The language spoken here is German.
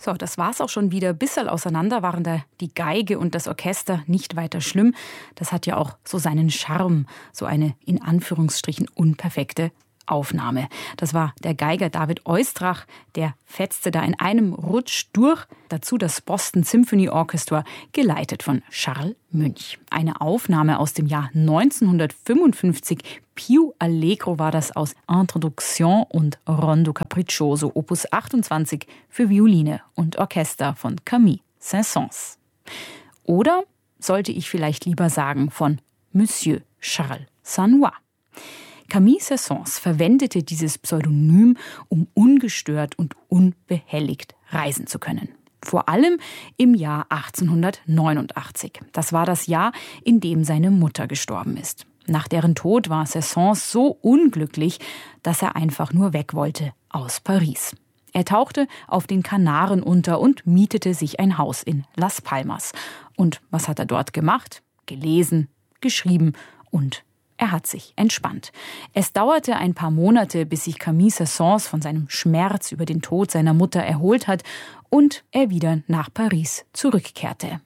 So, das war's auch schon wieder. Bissel auseinander waren da die Geige und das Orchester, nicht weiter schlimm. Das hat ja auch so seinen Charme, so eine in Anführungsstrichen unperfekte Aufnahme. Das war der Geiger David Oistrach, der fetzte da in einem Rutsch durch. Dazu das Boston Symphony Orchestra, geleitet von Charles Münch. Eine Aufnahme aus dem Jahr 1955. Più Allegro war das aus Introduction und Rondo Capriccioso, Opus 28 für Violine und Orchester von Camille Saint-Saëns. Oder sollte ich vielleicht lieber sagen von Monsieur Charles Saunois. Camille Saint-Saëns verwendete dieses Pseudonym, um ungestört und unbehelligt reisen zu können. Vor allem im Jahr 1889. Das war das Jahr, in dem seine Mutter gestorben ist. Nach deren Tod war Saint-Saëns so unglücklich, dass er einfach nur weg wollte aus Paris. Er tauchte auf den Kanaren unter und mietete sich ein Haus in Las Palmas. Und was hat er dort gemacht? Gelesen, geschrieben und er hat sich entspannt. Es dauerte ein paar Monate, bis sich Camille Saint-Saëns von seinem Schmerz über den Tod seiner Mutter erholt hat und er wieder nach Paris zurückkehrte.